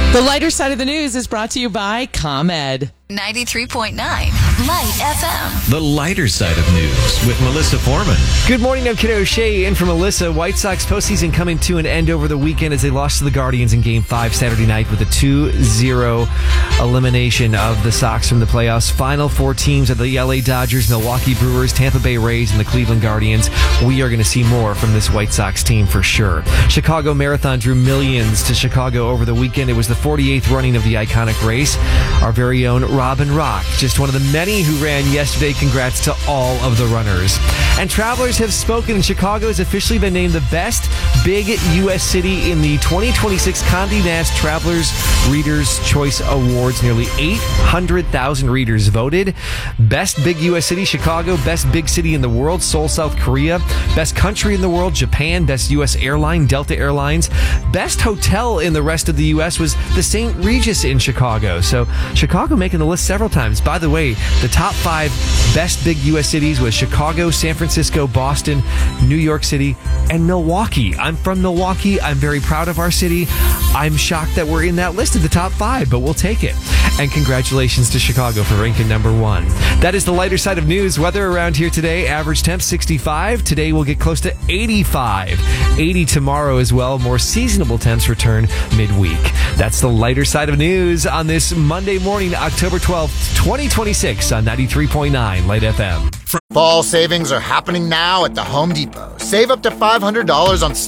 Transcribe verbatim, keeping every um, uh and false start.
The lighter side of the news is brought to you by ComEd. ninety-three point nine Light F M. The lighter side of news with Melissa Foreman. Good morning, I'm Kid O'Shea in for Melissa. White Sox postseason coming to an end over the weekend as they lost to the Guardians in Game five Saturday night with a two zero elimination of the Sox from the playoffs. Final four teams are the L A Dodgers, Milwaukee Brewers, Tampa Bay Rays, and the Cleveland Guardians. We are going to see more from this White Sox team for sure. Chicago Marathon drew millions to Chicago over the weekend. It was the forty-eighth running of the iconic race. Our very own Robin Rock, just one of the many who ran yesterday. Congrats to all of the runners. And travelers have spoken, and Chicago has officially been named the best big U S city in the twenty twenty-six Condé Nast Travelers Readers' Choice Awards. Nearly eight hundred thousand readers voted. Best big U S city, Chicago. Best big city in the world, Seoul, South Korea. Best country in the world, Japan. Best U S airline, Delta Airlines. Best hotel in the rest of the U S was the Saint Regis in Chicago. So Chicago making the list several times. By the way, the top five best big U S cities was Chicago, San Francisco, Boston, New York City, and Milwaukee. I'm from Milwaukee. I'm very proud of our city. I'm shocked that we're in that list of the top five, but we'll take it. And congratulations to Chicago for ranking number one. That is the lighter side of news. Weather around here today, average temp sixty-five. Today we'll get close to eighty-five. eighty tomorrow as well. More seasonable temps return midweek. That's the lighter side of news on this Monday morning, October twelfth, twenty twenty-six on ninety-three point nine Light F M. Fall savings are happening now at the Home Depot. Save up to five hundred dollars on